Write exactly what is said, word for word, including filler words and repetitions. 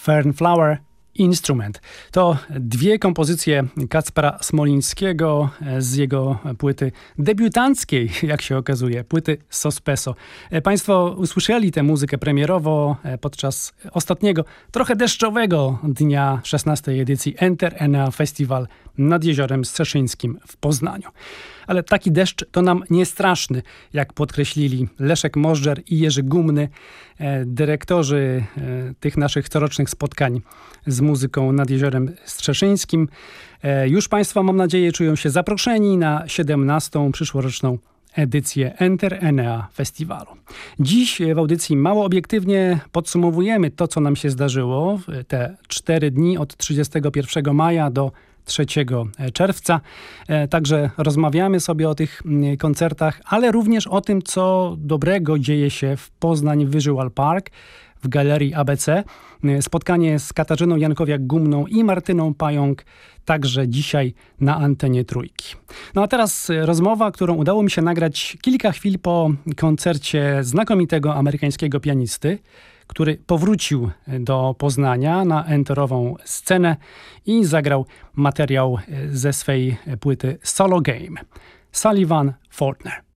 Fernflower Instrument. To dwie kompozycje Kacpra Smolińskiego z jego płyty debiutanckiej, jak się okazuje, płyty Sospeso. Państwo usłyszeli tę muzykę premierowo podczas ostatniego, trochę deszczowego dnia szesnastej edycji Enter Enea Festival nad Jeziorem Strzeszyńskim w Poznaniu. Ale taki deszcz to nam nie straszny, jak podkreślili Leszek Możdżer i Jerzy Gumny, dyrektorzy tych naszych corocznych spotkań z muzyką nad Jeziorem Strzeszyńskim. Już Państwo, mam nadzieję, czują się zaproszeni na siedemnastą przyszłoroczną edycję Enter Enea Festiwalu. Dziś w audycji mało obiektywnie podsumowujemy to, co nam się zdarzyło te cztery dni od trzydziestego pierwszego maja do trzeciego czerwca. Także rozmawiamy sobie o tych koncertach, ale również o tym, co dobrego dzieje się w Poznań Visual Park w Galerii A B C. Spotkanie z Katarzyną Jankowiak-Gumną i Martyną Pająk także dzisiaj na antenie Trójki. No a teraz rozmowa, którą udało mi się nagrać kilka chwil po koncercie znakomitego amerykańskiego pianisty, który powrócił do Poznania na enterową scenę i zagrał materiał ze swej płyty Solo Game. Sullivan Fortner.